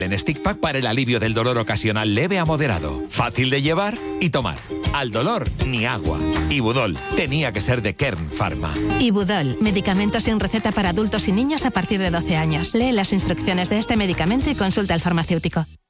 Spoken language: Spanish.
En Stick Pack para el alivio del dolor ocasional leve a moderado. Fácil de llevar y tomar. Al dolor, ni agua. Ibudol, tenía que ser de Kern Pharma. Ibudol, medicamento sin receta para adultos y niños a partir de 12 años. Lee las instrucciones de este medicamento y consulta al farmacéutico.